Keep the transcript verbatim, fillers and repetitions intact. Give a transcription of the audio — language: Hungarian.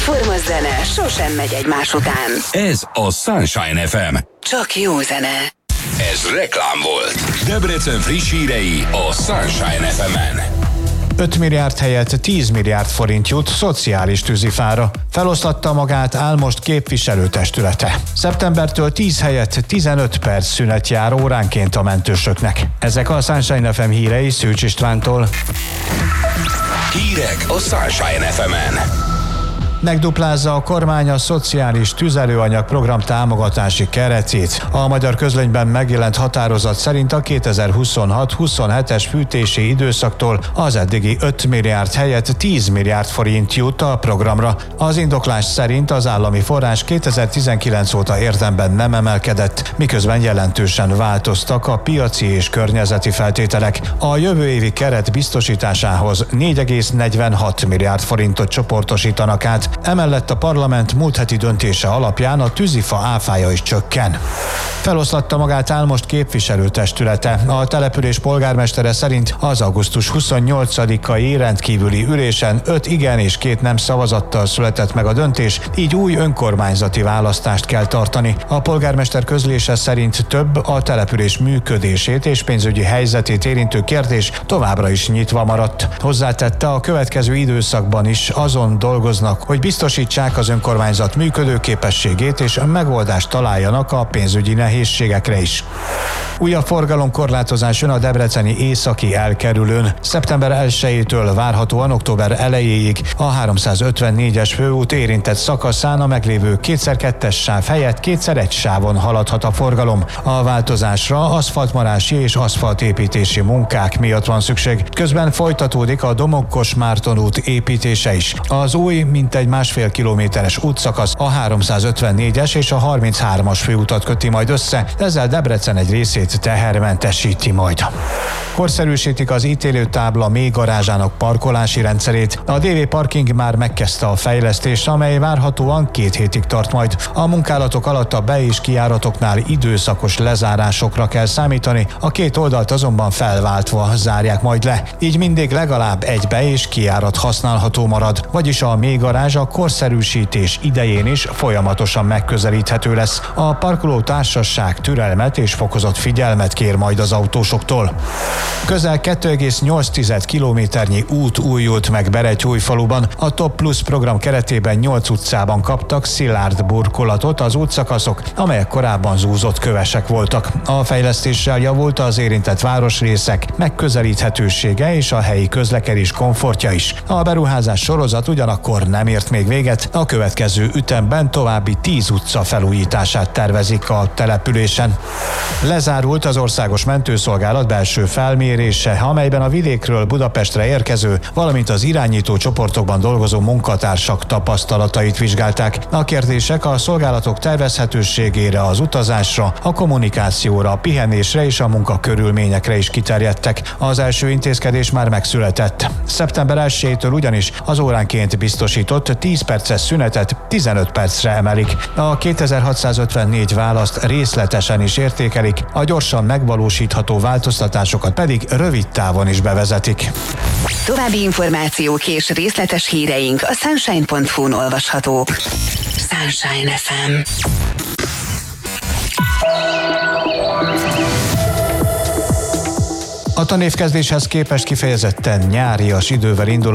Formazene sosem megy egymás után. Ez a Sunshine ef em. Csak jó zene. Ez reklám volt. Debrecen friss hírei a Sunshine ef emen. öt milliárd helyett tíz milliárd forint jut szociális tűzifára. Feloszlatta magát áll most képviselőtestülete. Szeptembertől tíz helyett tizenöt perc szünet jár óránként a mentősöknek. Ezek a Sunshine ef em hírei Szűcs Istvántól. Hírek a Sunshine ef emen. Megduplázza a kormány a szociális tüzelőanyag program támogatási keretét. A Magyar Közlönyben megjelent határozat szerint a kétezer-huszonhat huszonhetes fűtési időszaktól az eddigi öt milliárd helyett tíz milliárd forint jut a programra. Az indoklás szerint az állami forrás kétezer-tizenkilenc óta érdemben nem emelkedett, miközben jelentősen változtak a piaci és környezeti feltételek. A jövő évi keret biztosításához négy egész negyvenhat milliárd forintot csoportosítanak át. Emellett a parlament múlt heti döntése alapján a tűzifa áfája is csökken. Feloszlatta magát áll most képviselőtestülete. A település polgármestere szerint az augusztus huszonnyolcadikai rendkívüli ülésen öt igen és két nem szavazattal született meg a döntés, így új önkormányzati választást kell tartani. A polgármester közlése szerint több a település működését és pénzügyi helyzetét érintő kérdés továbbra is nyitva maradt. Hozzátette, a következő időszakban is azon dolgoznak, hogy biztosítsák az önkormányzat működőképességét és megoldást találjanak a pénzügyi nehézségekre is. Újabb forgalomkorlátozás jön a debreceni északi elkerülőn. szeptember elsejétől várhatóan október elejéig a háromszázötvennégyes főút érintett szakaszán a meglévő kétszer kettes sáv helyett kétszer egy sávon haladhat a forgalom. A változásra aszfaltmarási és aszfaltépítési munkák miatt van szükség. Közben folytatódik a Domokos-Márton út építése is. Az új, mintegy másfél kilométeres útszakasz a háromszázötvennégyes és a harminchármas főutat köti majd össze, ezzel Debrecen egy részét tehermentesíti majd. Korszerűsítik az ítélőtábla mélygarázsának parkolási rendszerét. A dé vé Parking már megkezdte a fejlesztést, amely várhatóan két hétig tart majd. A munkálatok alatt a be- és kijáratoknál időszakos lezárásokra kell számítani, a két oldalt azonban felváltva zárják majd le. Így mindig legalább egy be- és kijárat használható marad, vagyis a mélygarázs a korszerűsítés idején is folyamatosan megközelíthető lesz. A parkoló társaság türelmet és fokozott figyelmet kér majd az autósoktól. Közel két egész nyolc kilométernyi út újult meg Beretyújfaluban. A Top Plus program keretében nyolc utcában kaptak szilárd burkolatot az útszakaszok, amelyek korábban zúzott kövesek voltak. A fejlesztéssel javult az érintett városrészek megközelíthetősége és a helyi közlekedés komfortja is. A beruházás sorozat ugyanakkor nem ért még véget, a következő ütemben további tíz utca felújítását tervezik a településen. Lezárult az Országos Mentőszolgálat belső felmérése, amelyben a vidékről Budapestre érkező, valamint az irányító csoportokban dolgozó munkatársak tapasztalatait vizsgálták. A kérdések a szolgálatok tervezhetőségére, az utazásra, a kommunikációra, a pihenésre és a munkakörülményekre is kiterjedtek. Az első intézkedés már megszületett. szeptember elsejétől ugyanis az óránként biztosított tíz perces szünetet tizenöt percre emelik. A kétezer-hatszázötvennégy választ részletesen is értékelik, a gyorsan megvalósítható változtatásokat pedig rövid távon is bevezetik. További információk és részletes híreink a sunshine pont hu-n olvashatók. Sunshine ef em. A tanévkezdéshez képest kifejezetten nyárias idővel indul